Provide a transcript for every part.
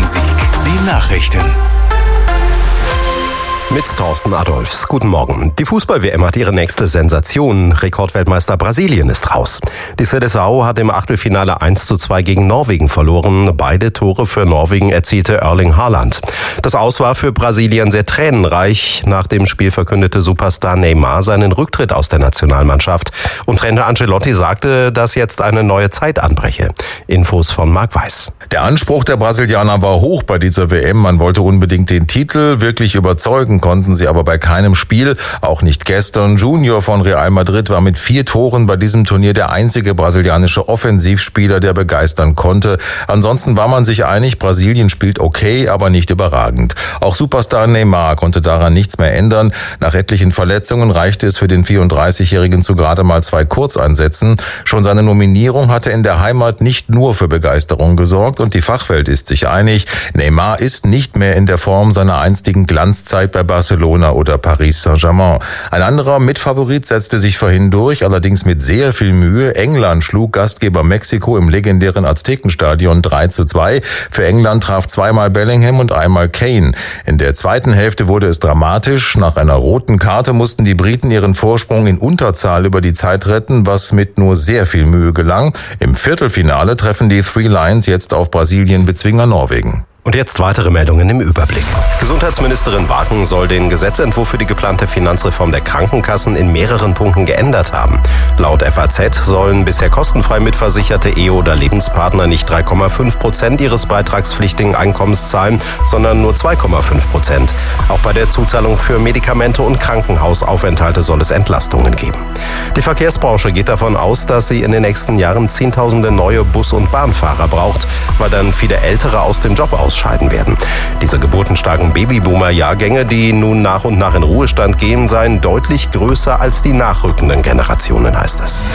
Bonn-Rhein-Sieg. Die Nachrichten. Mit Thorsten Adolfs. Guten Morgen. Die Fußball-WM hat ihre nächste Sensation. Rekordweltmeister Brasilien ist raus. Die Seleção hat im Achtelfinale 1:2 gegen Norwegen verloren. Beide Tore für Norwegen erzielte Erling Haaland. Das Aus war für Brasilien sehr tränenreich. Nach dem Spiel verkündete Superstar Neymar seinen Rücktritt aus der Nationalmannschaft. Und Trainer Ancelotti sagte, dass jetzt eine neue Zeit anbreche. Infos von Marc Weiß. Der Anspruch der Brasilianer war hoch bei dieser WM. Man wollte unbedingt den Titel. Wirklich überzeugen konnten sie aber bei keinem Spiel. Auch nicht gestern. Junior von Real Madrid war mit 4 Toren bei diesem Turnier der einzige brasilianische Offensivspieler, der begeistern konnte. Ansonsten war man sich einig, Brasilien spielt okay, aber nicht überragend. Auch Superstar Neymar konnte daran nichts mehr ändern. Nach etlichen Verletzungen reichte es für den 34-Jährigen zu gerade mal 2 Kurzeinsätzen. Schon seine Nominierung hatte in der Heimat nicht nur für Begeisterung gesorgt und die Fachwelt ist sich einig, Neymar ist nicht mehr in der Form seiner einstigen Glanzzeit bei Barcelona oder Paris Saint-Germain. Ein anderer Mitfavorit setzte sich vorhin durch, allerdings mit sehr viel Mühe. England schlug Gastgeber Mexiko im legendären Aztekenstadion 3:2. Für England traf zweimal Bellingham und einmal Kane. In der zweiten Hälfte wurde es dramatisch. Nach einer roten Karte mussten die Briten ihren Vorsprung in Unterzahl über die Zeit retten, was mit nur sehr viel Mühe gelang. Im Viertelfinale treffen die Three Lions jetzt auf Brasilien-Bezwinger Norwegen. Und jetzt weitere Meldungen im Überblick. Gesundheitsministerin Wagen soll den Gesetzentwurf für die geplante Finanzreform der Krankenkassen in mehreren Punkten geändert haben. Laut FAZ sollen bisher kostenfrei mitversicherte Ehe- oder Lebenspartner nicht 3,5% ihres beitragspflichtigen Einkommens zahlen, sondern nur 2,5%. Auch bei der Zuzahlung für Medikamente und Krankenhausaufenthalte soll es Entlastungen geben. Die Verkehrsbranche geht davon aus, dass sie in den nächsten Jahren Zehntausende neue Bus- und Bahnfahrer braucht, weil dann viele Ältere aus dem Job ausscheiden werden. Diese geburtenstarken Babyboomer-Jahrgänge, die nun nach und nach in Ruhestand gehen, seien deutlich größer als die nachrückenden Generationen, heißt es.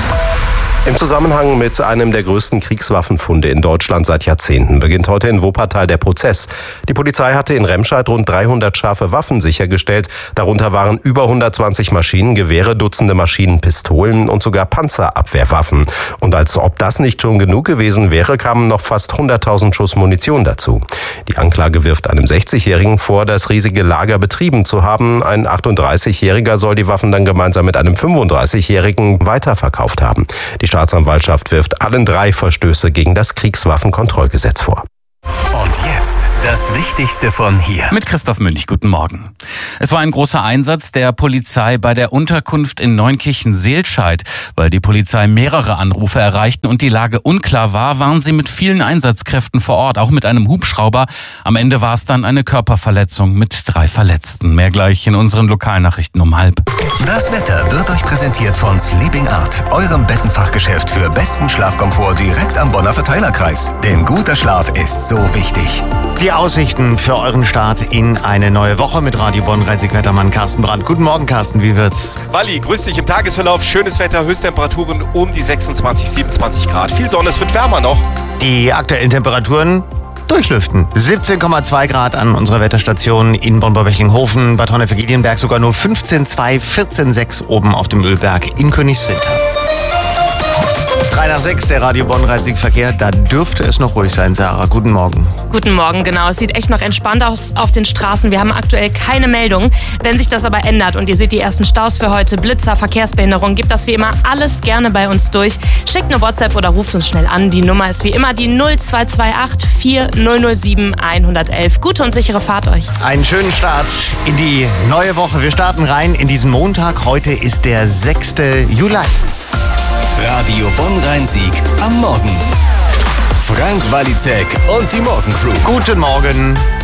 Im Zusammenhang mit einem der größten Kriegswaffenfunde in Deutschland seit Jahrzehnten beginnt heute in Wuppertal der Prozess. Die Polizei hatte in Remscheid rund 300 scharfe Waffen sichergestellt. Darunter waren über 120 Maschinengewehre, Dutzende Maschinenpistolen und sogar Panzerabwehrwaffen. Und als ob das nicht schon genug gewesen wäre, kamen noch fast 100.000 Schuss Munition dazu. Die Anklage wirft einem 60-Jährigen vor, das riesige Lager betrieben zu haben. Ein 38-Jähriger soll die Waffen dann gemeinsam mit einem 35-Jährigen weiterverkauft haben. Die Staatsanwaltschaft wirft allen 3 Verstöße gegen das Kriegswaffenkontrollgesetz vor. Und jetzt das Wichtigste von hier. Mit Christoph Münch, guten Morgen. Es war ein großer Einsatz der Polizei bei der Unterkunft in Neunkirchen-Seelscheid. Weil die Polizei mehrere Anrufe erreichten und die Lage unklar war, waren sie mit vielen Einsatzkräften vor Ort, auch mit einem Hubschrauber. Am Ende war es dann eine Körperverletzung mit 3 Verletzten. Mehr gleich in unseren Lokalnachrichten um 12:30. Das Wetter wird euch präsentiert von Sleeping Art, eurem Bettenfachgeschäft für besten Schlafkomfort direkt am Bonner Verteilerkreis. Denn guter Schlaf ist so wichtig. Die Aussichten für euren Start in eine neue Woche mit Radio Bonn-Rhein-Sieg-Wettermann Carsten Brandt. Guten Morgen, Carsten, wie wird's? Walli, grüß dich. Im Tagesverlauf schönes Wetter, Höchsttemperaturen um die 26, 27 Grad. Viel Sonne, es wird wärmer noch. Die aktuellen Temperaturen durchlüften. 17,2 Grad an unserer Wetterstation in Bonn-Bechinghofen, Bad Honnef-Giedienberg sogar nur 15,2, 14,6 oben auf dem Ölberg in Königswinter. 3 nach 6, der Radio Bonn-Rhein-Sieg-Verkehr. Da dürfte es noch ruhig sein, Sarah. Guten Morgen. Guten Morgen, genau. Es sieht echt noch entspannt aus auf den Straßen. Wir haben aktuell keine Meldung. Wenn sich das aber ändert und ihr seht die ersten Staus für heute, Blitzer, Verkehrsbehinderung, gebt das wie immer alles gerne bei uns durch. Schickt eine WhatsApp oder ruft uns schnell an. Die Nummer ist wie immer die 0228 4007 111. Gute und sichere Fahrt euch. Einen schönen Start in die neue Woche. Wir starten rein in diesen Montag. Heute ist der 6. Juli. Radio Bonn-Rhein-Sieg am Morgen. Frank Walizek und die Morgencrew. Guten Morgen.